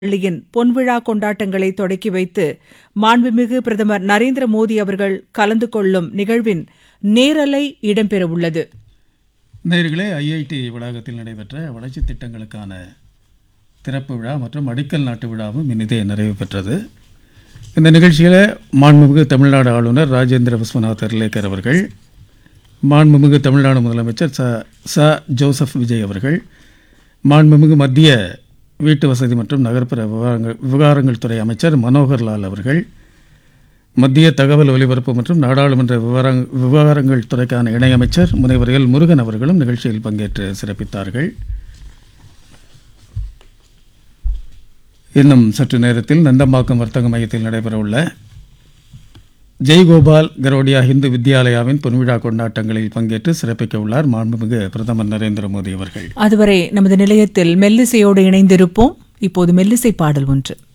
பள்ளியின் பொன்விழா கொண்டாட்டங்களை தொடக்கி வைத்து மாண்புமிகு பிரதமர் நரேந்திர மோடி அவர்கள் கலந்து கொள்ளும் நிகழ்வின் நேரலை இடம்பெறவுள்ளது. நேயர்களே, ஐஐடி வளாகத்தில் நடைபெற்ற வளர்ச்சித் திட்டங்களுக்கான திறப்பு விழா மற்றும் அடிக்கல் நாட்டு விழாவும் இனிதே நிறைவு பெற்றது. இந்த நிகழ்ச்சியில் மாண்புமிகு தமிழ்நாடு ஆளுநர் ராஜேந்திர விஸ்வநாத் அர்லேக்கர் அவர்கள், மாண்புமிகு தமிழ்நாடு முதலமைச்சர் ச ஜோசப் விஜய் அவர்கள், மாண்புமிகு மத்திய வீட்டு வசதி மற்றும் நகர்ப்புற விவகாரங்கள் துறை அமைச்சர் மனோகர் லால் அவர்கள், மத்திய தகவல் ஒலிபரப்பு மற்றும் நாடாளுமன்ற விவகாரங்கள் துறைக்கான இணையமைச்சர் முனைவர் எல் முருகன் அவர்களும் நிகழ்ச்சியில் பங்கேற்று சிறப்பித்தார்கள். இன்னும் சற்று நேரத்தில் நந்தம்பாக்கம் வர்த்தக மையத்தில் நடைபெறவுள்ள ஜெய்கோபால் கரோடியா ஹிந்து வித்யாலயாவின் பொன்விழா கொண்டாட்டங்களில் பங்கேற்று சிறப்பிக்க உள்ளார் மாண்புமிகு பிரதமர் நரேந்திர மோடி அவர்கள். அதுவரை நமது நிலையத்தில் மெல்லிசையோடு இணைந்திருப்போம். இப்போது மெல்லிசை பாடல் ஒன்று.